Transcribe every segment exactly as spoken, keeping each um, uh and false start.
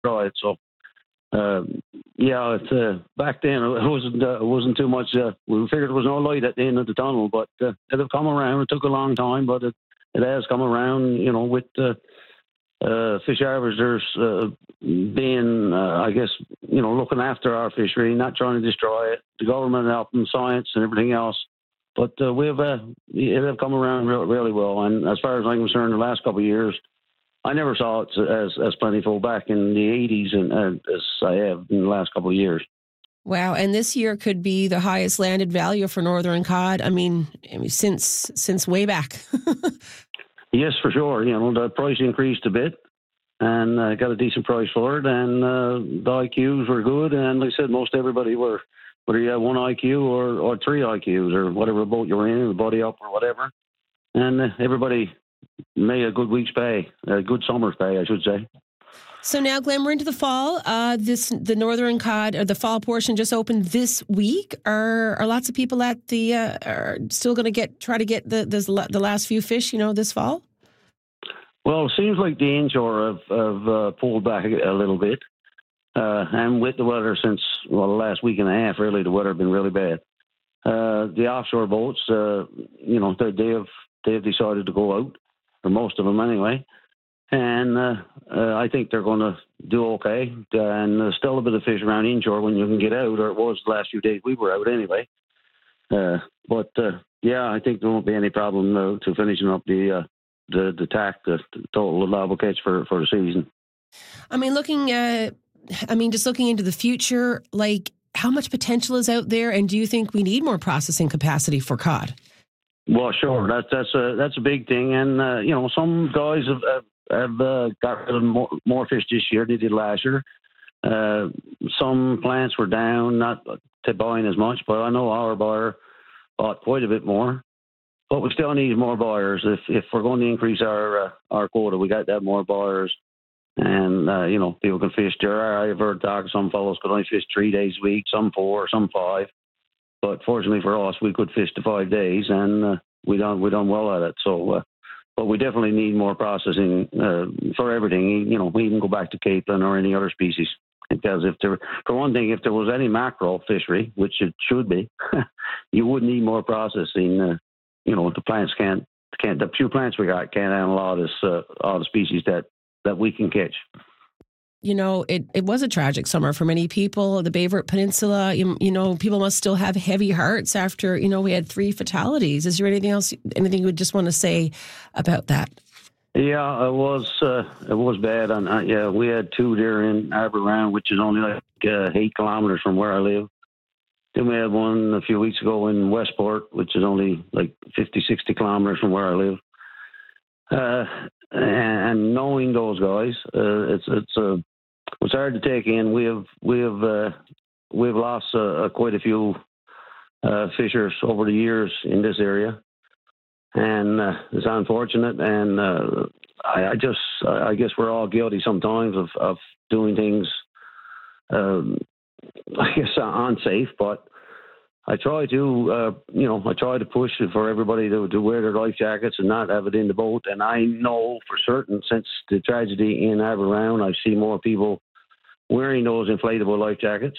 destroy it. So, uh, yeah, it's, uh, back then it wasn't uh, it wasn't too much. Uh, we figured there was no light at the end of the tunnel, but uh, it had come around. It took a long time, but it, it has come around. You know, with uh, uh, fish harvesters uh, being, uh, I guess, you know, looking after our fishery, not trying to destroy it. The government helping, science and everything else. But uh, we've uh, it have come around re- really well. And as far as I'm concerned, the last couple of years, I never saw it as as plentiful back in the eighties and uh, as I have in the last couple of years. Wow. And this year could be the highest landed value for northern cod. I mean, I mean since since way back. Yes, for sure. You know, the price increased a bit and uh, got a decent price for it. And uh, the I Qs were good. And like I said, most everybody were, whether you had one I Q or, or three I Qs or whatever boat you were in, the body up or whatever. And uh, everybody made a good week's pay, a good summer's pay, I should say. So now, Glenn, we're into the fall. Uh, this the northern cod, or the fall portion, just opened this week. Are are lots of people at the uh, are still going to get try to get the this, the last few fish? You know, this fall. Well, it seems like the inshore have, have uh, pulled back a little bit, uh, and with the weather since well the last week and a half, really the weather has been really bad. Uh, the offshore boats, uh, you know, they, they have they have decided to go out, or most of them anyway. And uh, uh, I think they're going to do okay. And there's still a bit of fish around inshore when you can get out, or it was the last few days we were out anyway. Uh, but, uh, yeah, I think there won't be any problem uh, to finishing up the uh, the, the tack, the, the total allowable catch for, for the season. I mean, looking at, I mean, just looking into the future, like how much potential is out there? And do you think we need more processing capacity for cod? Well, sure. That's, that's, a, that's a big thing. And, uh, you know, some guys have, have have uh, got rid of more, more fish this year than they did last year. Uh, some plants were down, not to buying as much, but I know our buyer bought quite a bit more. But we still need more buyers. If if we're going to increase our uh, our quota, we got to have more buyers. And, uh, you know, people can fish there. I've heard talk some fellows could only fish three days a week, some four, some five. But fortunately for us, we could fish to five days, and uh, we done we done well at it. So, uh, but we definitely need more processing uh, for everything. You know, we even go back to capelin or any other species. Because if there, for one thing, if there was any mackerel fishery, which it should be, you would need more processing. Uh, you know, the plants can't can't the few plants we got can't handle all this uh, all the species that, that we can catch. You know, it, it was a tragic summer for many people. The Bayward Peninsula, you, you know, people must still have heavy hearts after, you know, we had three fatalities. Is there anything else, anything you would just want to say about that? Yeah, it was uh, it was bad. And uh, yeah, we had two there in Arbor Round, which is only like uh, eight kilometers from where I live. Then we had one a few weeks ago in Westport, which is only like fifty, sixty kilometers from where I live. Uh, and knowing those guys, uh, it's it's a uh, it's hard to take in. We have we have uh, we've lost uh, quite a few uh, fishers over the years in this area, and uh, it's unfortunate. And uh, I, I just I guess we're all guilty sometimes of, of doing things, um, I guess, unsafe. But I try to uh, you know I try to push for everybody to, to wear their life jackets and not have it in the boat. And I know for certain, since the tragedy in Arbor Round, I see more people wearing those inflatable life jackets.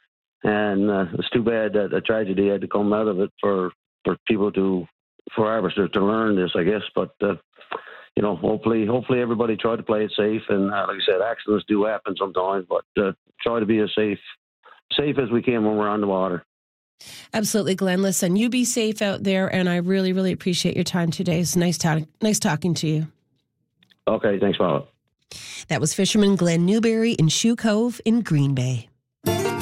And uh, it's too bad that a tragedy had to come out of it for, for people to, for harvesters to learn this, I guess. But, uh, you know, hopefully, hopefully everybody try to play it safe. And uh, like I said, accidents do happen sometimes, but uh, try to be as safe, safe as we can when we're on the water. Absolutely, Glenn. Listen, you be safe out there, and I really, really appreciate your time today. It's nice, ta- nice talking to you. Okay, thanks, Paula. That was fisherman Glenn Newberry in Shoe Cove in Green Bay.